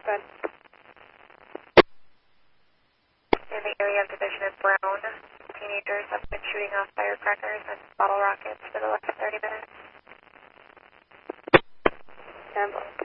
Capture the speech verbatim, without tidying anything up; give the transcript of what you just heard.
Good. In the area of Division and Brown, teenagers have been shooting off firecrackers and bottle rockets for the last thirty minutes. ten